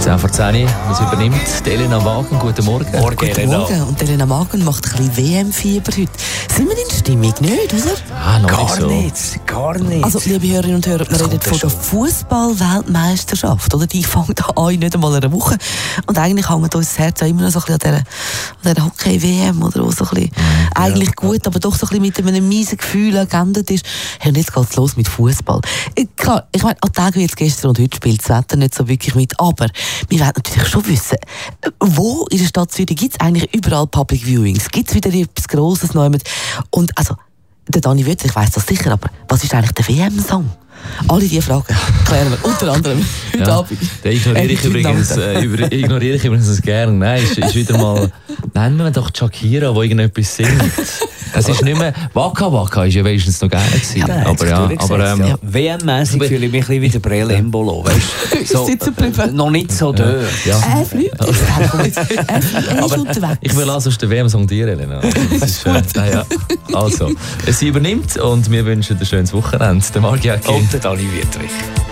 10 vor 10, was übernimmt Elena Wagen. Guten Morgen. Guten Morgen. Und Elena Wagen macht ein bisschen WM-Fieber heute. Sind wir in Stimmung, nicht, oder? Gar nicht. Also, liebe Hörerinnen und Hörer, wir reden von der Fußball-Weltmeisterschaft. Oder? Die fängt an nicht einmal eine Woche. Und eigentlich hängt uns das Herz auch immer noch so ein bisschen an dieser Hockey-WM, oder? Wo so ein bisschen eigentlich gut, aber doch so ein bisschen mit einem miesen Gefühl geendet ist. Hey, und jetzt geht es los mit Fußball. Klar, ich meine, an Tagen wie jetzt gestern und heute spielt das Wetter nicht so wirklich mit, aber wir wollen natürlich schon wissen, wo in der Stadt Zürich gibt es eigentlich überall Public Viewings? Gibt es wieder etwas Grosses noch? Und also, der Dani Wötzer, ich weiss das sicher, aber was ist eigentlich der WM-Song? Alle diese Fragen klären wir unter anderem heute Abend. Den ignoriere ich übrigens gerne. Nein, ist wieder mal... Nennen wir doch Shakira, die irgendetwas singt. Es ist nicht mehr... Waka Waka ist ja wenigstens noch gerne gewesen. Ja, aber WM-mässig fühle ich mich ein bisschen wie der Brele Embolo. So, noch nicht so dort. Ja. Er fliegt ist unterwegs. Ich will also den WM-Song dir, Elena. Das ist schön. Also, sie übernimmt und wir wünschen ein schönes Wochenende. Der Marc Jäcki. Und der Dani Wietrich.